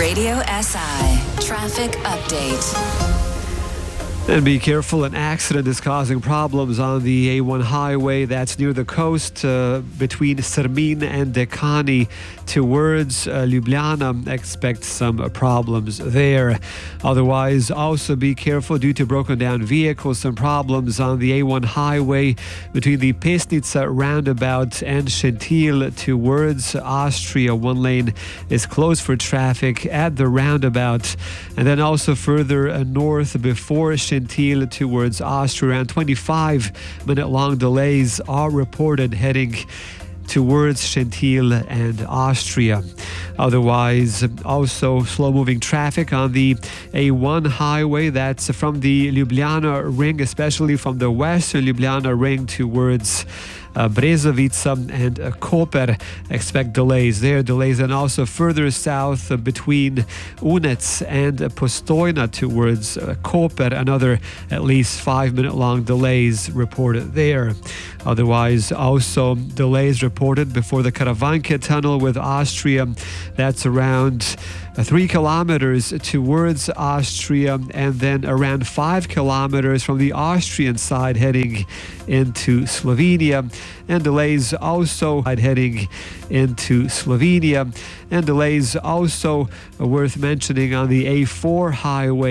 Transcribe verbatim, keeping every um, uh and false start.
Radio S I Traffic Update. And be careful, an accident is causing problems on the A one highway that's near the coast uh, between Srmin and Dekani towards uh, Ljubljana. Expect some uh, problems there. Otherwise, also be careful due to broken down vehicles. Some problems on the A one highway between the Pesnica roundabout and Schentil towards Austria. One lane is closed for traffic at the roundabout. And then also further uh, north before Schentil towards Austria, around twenty-five minute long delays are reported heading towards Schentil and Austria. Otherwise, also slow-moving traffic on the A one highway. That's from the Ljubljana ring, especially from the western Ljubljana ring towards Uh, Brezovica and uh, Koper. Expect delays there. Delays and also further south uh, between Unec and uh, Postojna towards uh, Koper. Another at least five minute long delays reported there. Otherwise, also delays reported before the Karavanke tunnel with Austria. That's around uh, three kilometers towards Austria, and then around five kilometers from the Austrian side heading into Slovenia. And delays also heading into Slovenia. And delays also worth mentioning on the A four highway.